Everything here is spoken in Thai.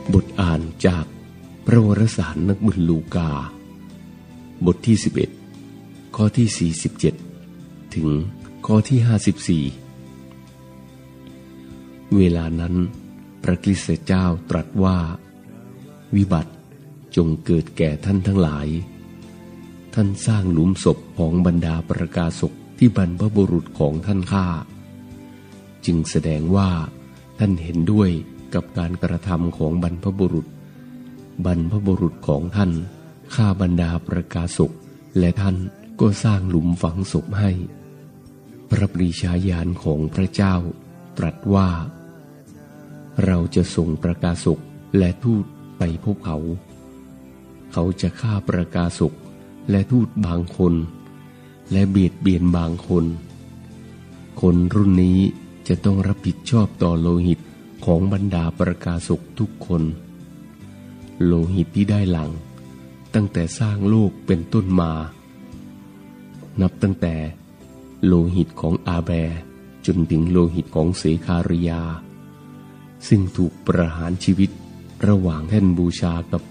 บทอ่านจากพระวรสารนักบุญลูกาบทที่11ข้อที่47ถึงข้อที่54เวลานั้นพระคริสต์เจ้าตรัสว่าวิบัติจงเกิดแก่ท่านทั้งหลายท่านสร้างหลุมศพของบรรดาประกาศกที่บรรพบุรุษของท่านฆ่าจึงแสดงว่าท่านเห็นด้วยกับการกระทำของบรรพบุรุษของท่านฆ่าบรรดาประกาศกและท่านก็สร้างหลุมฝังศพให้พระปรีชาญาณของพระเจ้าตรัสว่าเราจะส่งประกาศกและทูตไปพบเขาจะฆ่าประกาศกและทูตบางคนและเบียดเบียนบางคนรุ่นนี้จะต้องรับผิดชอบต่อโลหิตของบรรดาประกาศกทุกคนโลหิตที่ได้หลั่งตั้งแต่สร้างโลกเป็นต้นมานับตั้งแต่โลหิตของอาแบจนถึงโลหิตของเสคาริยาซึ่งถูกประหารชีวิตระหว่างแท่นบูชากับ